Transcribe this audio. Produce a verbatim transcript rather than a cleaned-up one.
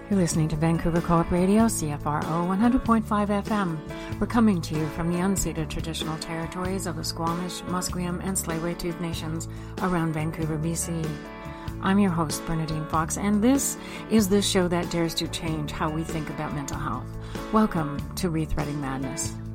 You're listening to Vancouver Co-op Radio, C F R O one hundred point five F M. We're coming to you from the unceded traditional territories of the Squamish, Musqueam, and Tsleil-Waututh nations around Vancouver, B C. I'm your host, Bernadine Fox, and this is the show that dares to change how we think about mental health. Welcome to Rethreading Madness.